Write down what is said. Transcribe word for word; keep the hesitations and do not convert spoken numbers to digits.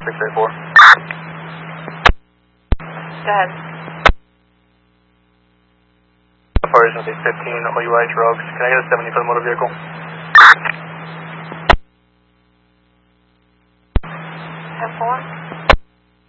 six eight four. Go ahead. Operation eight fifteen, O U H Rogues. Can I get a seventy for the motor vehicle? ten four.